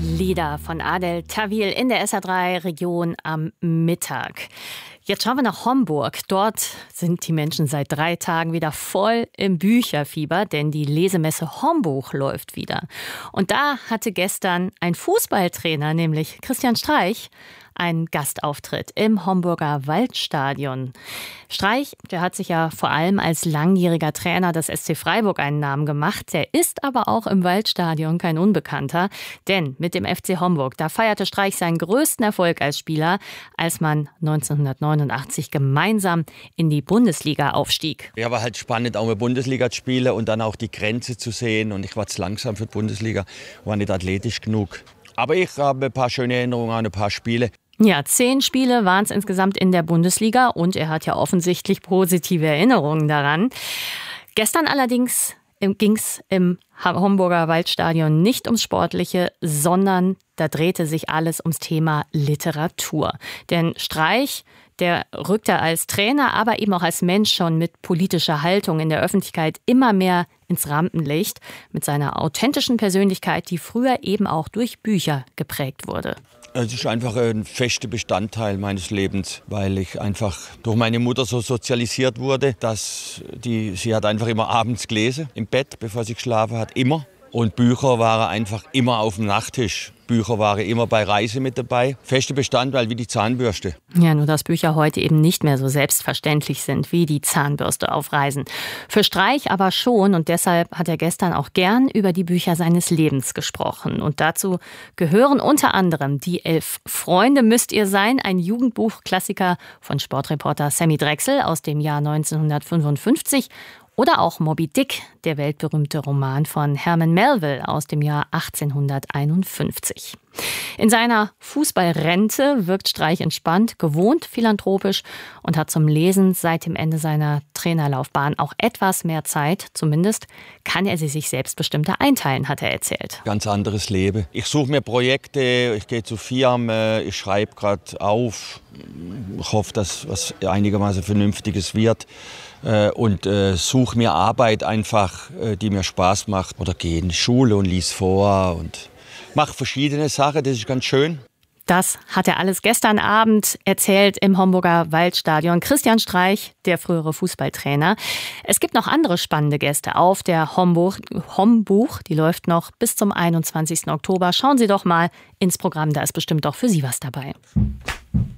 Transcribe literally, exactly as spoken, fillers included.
Lieder von Adel Tawil in der S R drei Region am Mittag. Jetzt schauen wir nach Homburg. Dort sind die Menschen seit drei Tagen wieder voll im Bücherfieber, denn die Lesemesse Hombuch läuft wieder. Und da hatte gestern ein Fußballtrainer, nämlich Christian Streich, einen Gastauftritt im Homburger Waldstadion. Streich, der hat sich ja vor allem als langjähriger Trainer des S C Freiburg einen Namen gemacht. Der ist aber auch im Waldstadion kein Unbekannter. Denn mit dem F C Homburg, da feierte Streich seinen größten Erfolg als Spieler, als man neunzehnhundertneunundachtzig gemeinsam in die Bundesliga aufstieg. Ja, war halt spannend, auch mal Bundesliga zu spielen und dann auch die Grenze zu sehen. Und ich war zu langsam für die Bundesliga, war nicht athletisch genug. Aber ich habe ein paar schöne Erinnerungen an ein paar Spiele. Ja, zehn Spiele waren es insgesamt in der Bundesliga und er hat ja offensichtlich positive Erinnerungen daran. Gestern allerdings ging es im Homburger Waldstadion nicht ums Sportliche, sondern da drehte sich alles ums Thema Literatur. Denn Streich, der rückte als Trainer, aber eben auch als Mensch schon mit politischer Haltung in der Öffentlichkeit immer mehr ins Rampenlicht, mit seiner authentischen Persönlichkeit, die früher eben auch durch Bücher geprägt wurde. Es ist einfach ein fester Bestandteil meines Lebens, weil ich einfach durch meine Mutter so sozialisiert wurde, dass die, sie hat einfach immer abends gelesen, im Bett, bevor sie geschlafen hat, immer. Und Bücher waren einfach immer auf dem Nachttisch. Bücher waren immer bei Reise mit dabei. Fester Bestandteil wie die Zahnbürste. Ja, nur dass Bücher heute eben nicht mehr so selbstverständlich sind wie die Zahnbürste auf Reisen. Für Streich aber schon, und deshalb hat er gestern auch gern über die Bücher seines Lebens gesprochen. Und dazu gehören unter anderem Die Elf Freunde müsst ihr sein, ein Jugendbuchklassiker von Sportreporter Sammy Drechsel aus dem Jahr neunzehnhundertfünfundfünfzig. Oder auch Moby Dick, der weltberühmte Roman von Herman Melville aus dem Jahr achtzehnhunderteinundfünfzig. In seiner Fußballrente wirkt Streich entspannt, gewohnt philanthropisch und hat zum Lesen seit dem Ende seiner Trainerlaufbahn auch etwas mehr Zeit. Zumindest kann er sie sich selbstbestimmter einteilen, hat er erzählt. Ganz anderes Leben. Ich suche mir Projekte, ich gehe zu Firmen, ich schreibe gerade auf. Ich hoffe, dass was einigermaßen Vernünftiges wird. Und äh, suche mir Arbeit einfach, äh, die mir Spaß macht. Oder gehe in die Schule und lies vor und mache verschiedene Sachen, das ist ganz schön. Das hat er alles gestern Abend erzählt im Homburger Waldstadion. Christian Streich, der frühere Fußballtrainer. Es gibt noch andere spannende Gäste auf der Hombuch. Hombuch, die läuft noch bis zum einundzwanzigsten Oktober. Schauen Sie doch mal ins Programm, da ist bestimmt auch für Sie was dabei.